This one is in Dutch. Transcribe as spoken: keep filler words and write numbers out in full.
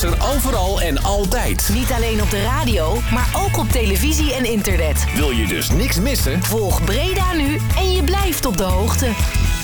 er overal en altijd. Niet alleen op de radio, maar ook op televisie en internet. Wil je dus niks missen? Volg Breda Nu en je blijft op de hoogte.